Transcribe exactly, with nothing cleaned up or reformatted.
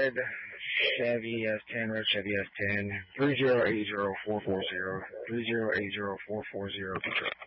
red Chevy S ten, red Chevy S ten, three zero eight zero four four zero, three zero eight zero four four zero, Detroit.